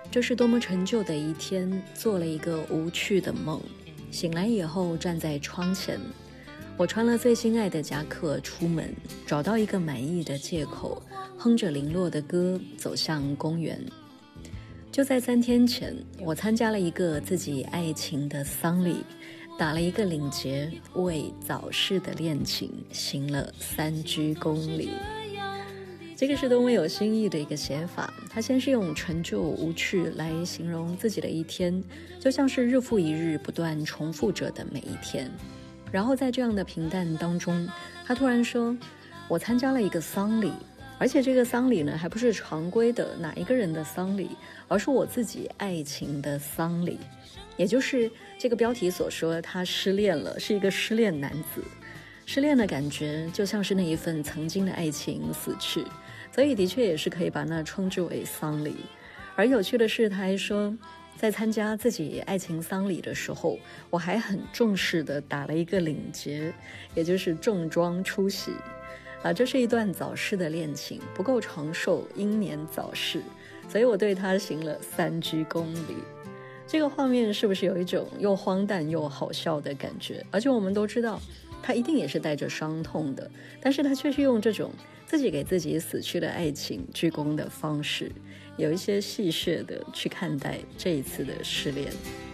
这是多么陈旧的一天，做了一个无趣的梦。醒来以后，站在窗前，我穿了最心爱的夹克出门，找到一个满意的借口，哼着零落的歌走向公园。就在3天前，我参加了一个自己爱情的丧礼，打了一个领结，为早逝的恋情行了3鞠躬礼。这个是多么有新意的一个写法，他先是用陈旧无趣来形容自己的一天，就像是日复一日不断重复着的每一天。然后在这样的平淡当中，他突然说，我参加了一个丧礼，而且这个丧礼呢，还不是常规的哪一个人的丧礼，而是我自己爱情的丧礼。也就是这个标题所说，他失恋了，是一个失恋男子。失恋的感觉就像是那一份曾经的爱情死去，所以的确也是可以把那称之为丧礼。而有趣的是，他还说，在参加自己爱情丧礼的时候，我还很重视的打了一个领结，也就是重装出席。这是一段早逝的恋情，不够长寿，英年早逝，所以我对他行了3鞠躬礼。这个画面是不是有一种又荒诞又好笑的感觉？而且我们都知道，他一定也是带着伤痛的，但是他却是用这种自己给自己死去的爱情鞠躬的方式，有一些戏谑的去看待这一次的失恋。